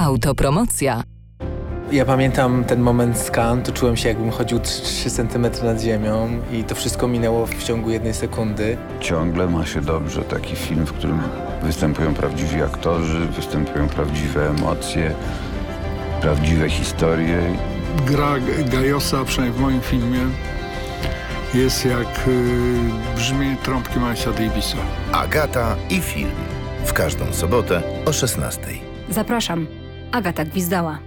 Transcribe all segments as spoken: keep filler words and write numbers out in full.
Autopromocja. Ja pamiętam ten moment z Cannes, to czułem się, jakbym chodził trzy centymetry nad ziemią i to wszystko minęło w ciągu jednej sekundy. Ciągle ma się dobrze taki film, w którym występują prawdziwi aktorzy, występują prawdziwe emocje, prawdziwe historie. Gra Gajosa, przynajmniej w moim filmie, jest jak y, brzmienie trąbki Milesa Davisa. Agata i film. W każdą sobotę o szesnastej. Zapraszam. Agata Gwizdała.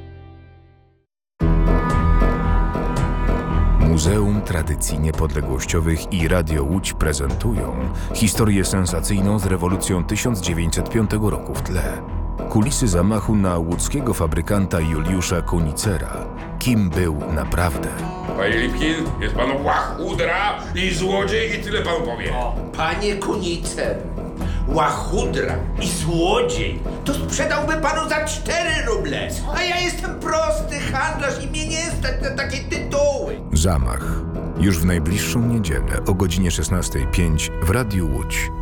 Muzeum Tradycji Niepodległościowych i Radio Łódź prezentują historię sensacyjną z rewolucją tysiąc dziewięćset piątego roku w tle. Kulisy zamachu na łódzkiego fabrykanta Juliusza Kunicera. Kim był naprawdę? Panie Lipkin, jest pan łachudra i złodziej i tyle panu powiem. Panie Kunicer, łachudra i złodziej to sprzedałby panu za cztery ruble. A ja jestem prosty handlarz i mnie nie stać na takie tytuły. Zamach. Już w najbliższą niedzielę o godzinie szesnastej pięć w Radiu Łódź.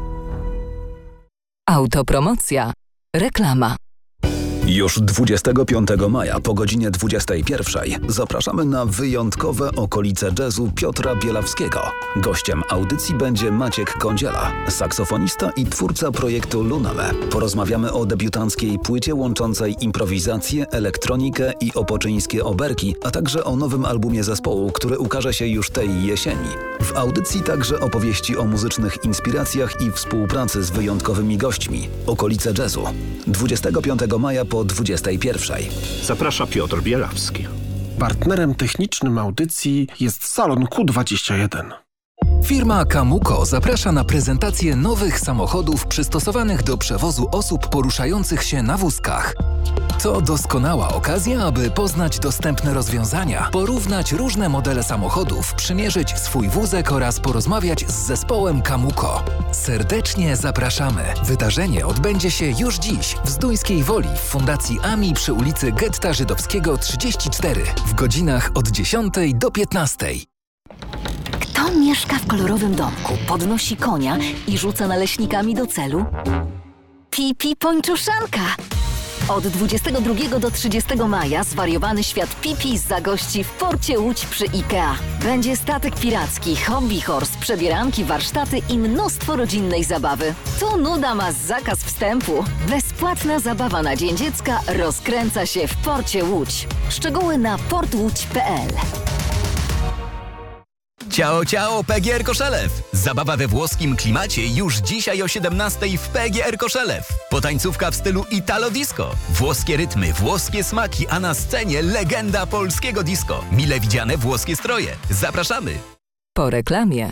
Autopromocja. Reklama. Już dwudziestego piątego maja po godzinie dwudziestej pierwszej zapraszamy na wyjątkowe okolice jazzu Piotra Bielawskiego. Gościem audycji będzie Maciek Kądziela, saksofonista i twórca projektu Luname. Porozmawiamy o debiutanckiej płycie łączącej improwizację, elektronikę i opoczyńskie oberki, a także o nowym albumie zespołu, który ukaże się już tej jesieni. W audycji także opowieści o muzycznych inspiracjach i współpracy z wyjątkowymi gośćmi. Okolice jazzu. dwudziestego piątego maja po dwudziestej pierwszej. Zaprasza Piotr Bielawski. Partnerem technicznym audycji jest Salon Q dwadzieścia jeden. Firma Kamuko zaprasza na prezentację nowych samochodów przystosowanych do przewozu osób poruszających się na wózkach. To doskonała okazja, aby poznać dostępne rozwiązania, porównać różne modele samochodów, przymierzyć swój wózek oraz porozmawiać z zespołem Kamuko. Serdecznie zapraszamy. Wydarzenie odbędzie się już dziś w Zduńskiej Woli w Fundacji A M I przy ulicy Getta Żydowskiego trzydzieści cztery w godzinach od dziesiątej do piętnastej. Kto mieszka w kolorowym domku, podnosi konia i rzuca naleśnikami do celu? Pipi Pończuszanka! Od dwudziestego drugiego do trzydziestego maja zwariowany świat Pipi zagości w porcie Łódź przy IKEA. Będzie statek piracki, hobby horse, przebieranki, warsztaty i mnóstwo rodzinnej zabawy. Tu nuda ma zakaz wstępu. Bezpłatna zabawa na Dzień Dziecka rozkręca się w porcie Łódź. Szczegóły na port łódź kropka p l. Ciao, ciao, P G R Koszelew! Zabawa we włoskim klimacie już dzisiaj o siedemnastej w P G R Koszelew. Potańcówka w stylu Italo Disco. Włoskie rytmy, włoskie smaki, a na scenie legenda polskiego disco. Mile widziane włoskie stroje. Zapraszamy! Po reklamie.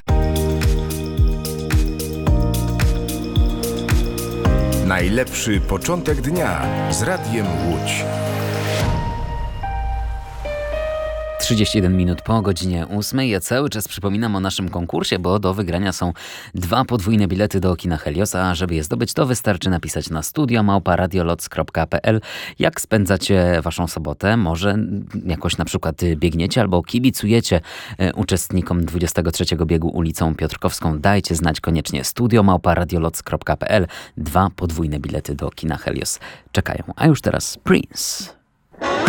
Najlepszy początek dnia z Radiem Łódź. trzydzieści jeden minut po godzinie ósmej. Ja cały czas przypominam o naszym konkursie, bo do wygrania są dwa podwójne bilety do kina Helios, a żeby je zdobyć, to wystarczy napisać na studio małpa radioloc kropka p l. Jak spędzacie waszą sobotę? Może jakoś na przykład biegniecie albo kibicujecie uczestnikom dwudziestego trzeciego biegu ulicą Piotrkowską? Dajcie znać koniecznie. studio małpa radioloc kropka p l. Dwa podwójne bilety do kina Helios czekają. A już teraz Prince.